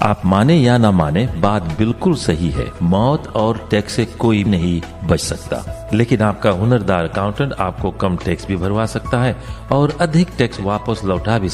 आप माने या ना माने, बात बिल्कुल सही है। मौत और टैक्स से कोई नहीं बच सकता, लेकिन आपका हुनरदार अकाउंटेंट आपको कम टैक्स भी भरवा सकता है और अधिक टैक्स वापस लौटा भी